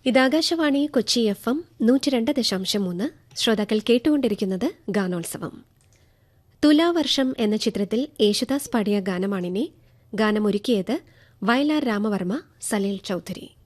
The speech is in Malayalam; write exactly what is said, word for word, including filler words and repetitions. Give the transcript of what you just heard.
ഇതാകാശവാണി കൊച്ചി എഫ് എം നൂറ്റി രണ്ട് ദശാംശം മൂന്ന്. ശ്രോതാക്കൾ കേട്ടുകൊണ്ടിരിക്കുന്നത് ഗാനോത്സവം. തുലാവർഷം എന്ന ചിത്രത്തിൽ യേശുദാസ് പാടിയ ഗാനമാണിനെ. ഗാനമൊരുക്കിയത് വയലാർ രാമവർമ്മ, സലീൽ ചൌധരി.